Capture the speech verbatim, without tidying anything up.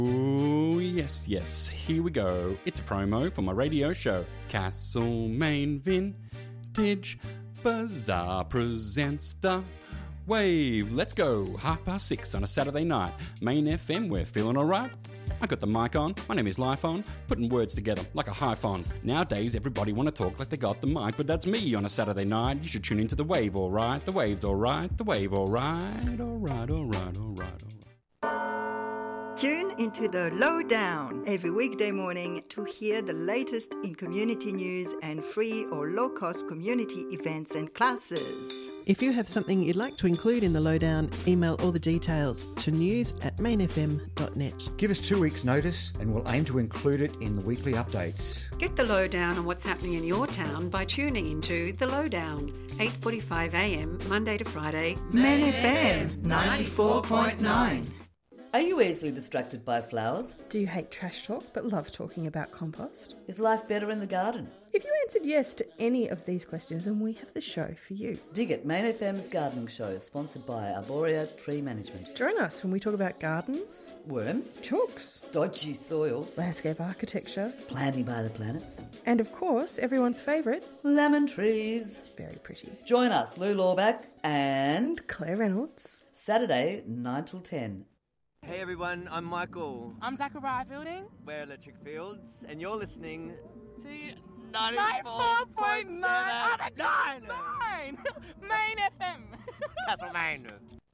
Oh, yes, yes, here we go. It's a promo for my radio show. Castlemaine Vintage Bazaar presents The Wave. Let's go. Half past six on a Saturday night. Main F M, we're feeling alright. I got the mic on. My name is Lifon. Putting words together like a hyphon. Nowadays, everybody want to talk like they got the mic, but that's me on a Saturday night. You should tune into The Wave, alright? The Wave's alright. The Wave, alright. Alright, alright, alright, alright. Tune into the Lowdown every weekday morning to hear the latest in community news and free or low-cost community events and classes. If you have something you'd like to include in the Lowdown, email all the details to news at main f m dot net. Give us two weeks' notice and we'll aim to include it in the weekly updates. Get the Lowdown on what's happening in your town by tuning into The Lowdown, eight forty-five a m, Monday to Friday. Main F M ninety-four point nine. Are you easily distracted by flowers? Do you hate trash talk but love talking about compost? Is life better in the garden? If you answered yes to any of these questions, then we have the show for you. Dig it, Main F M's gardening show, sponsored by Arborea Tree Management. Join us when we talk about gardens, worms, chooks, dodgy soil, landscape architecture, planting by the planets, and of course, everyone's favourite, lemon trees. Very pretty. Join us, Lou Lawback and Claire Reynolds. Saturday, nine till ten. Hey everyone, I'm Michael. I'm Zachariah Fielding. We're Electric Fields, and you're listening to ninety-four point nine. nine. Main F M. Castlemaine.